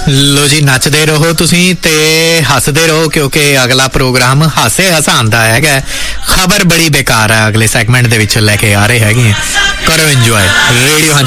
ਲੋ ਜੀ, ਨੱਚਦੇ ਰਹੋ ਤੁਸੀਂ ਤੇ ਹੱਸਦੇ ਰਹੋ, ਕਿਉਂਕਿ ਅਗਲਾ ਪ੍ਰੋਗਰਾਮ ਹਾਸੇ ਹਸਾਉਣ ਦਾ ਹੈਗਾ। ਖਬਰ ਬੜੀ ਬੇਕਾਰ ਹੈ, ਅਗਲੇ ਸੈਗਮੈਂਟ ਦੇ ਵਿੱਚ ਲੈ ਕੇ ਆ ਰਹੇ ਹੈਗੇ। ਕਰੋ ਇੰਜੋਏ ਰੇਡੀਓ।